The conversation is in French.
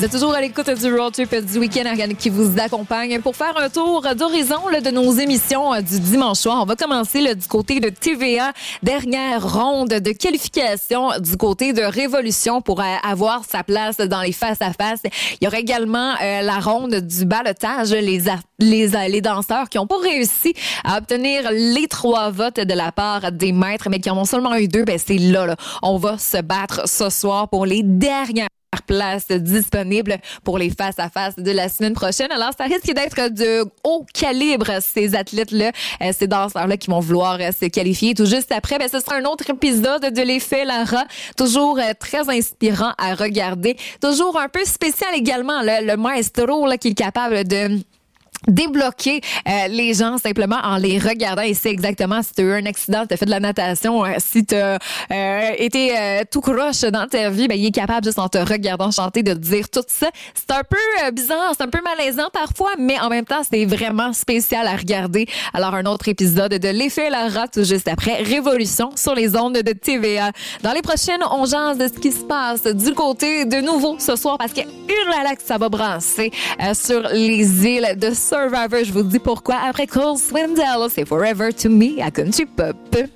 Vous êtes toujours à l'écoute du Road Trip du week-end qui vous accompagne pour faire un tour d'horizon de nos émissions du dimanche soir. On va commencer du côté de TVA, dernière ronde de qualification du côté de Révolution pour avoir sa place dans les face-à-face. Il y aura également la ronde du ballottage, les danseurs qui n'ont pas réussi à obtenir les 3 votes de la part des maîtres, mais qui en ont seulement eu 2. Ben c'est là. On va se battre ce soir pour les dernières places disponibles pour les face-à-face de la semaine prochaine. Alors, ça risque d'être de haut calibre, ces athlètes-là, ces danseurs-là qui vont vouloir se qualifier. Tout juste après, ce sera un autre épisode de l'effet Lara, toujours très inspirant à regarder. Toujours un peu spécial également, le maestro qui est capable de débloquer les gens simplement en les regardant. Et c'est exactement si tu as eu un accident, tu as fait de la natation, si tu as été tout croche dans ta vie, il est capable juste en te regardant chanter de te dire tout ça. C'est un peu bizarre, c'est un peu malaisant parfois, mais en même temps, c'est vraiment spécial à regarder. Alors, un autre épisode de l'effet Lara tout juste après Révolution sur les ondes de TVA. Dans les prochaines, on jase de ce qui se passe du côté de nouveau ce soir parce que hurlala que ça va brasser sur les îles de Survivor. Je vous dis pourquoi après Cole Swindell. C'est Forever to Me à Country Pop.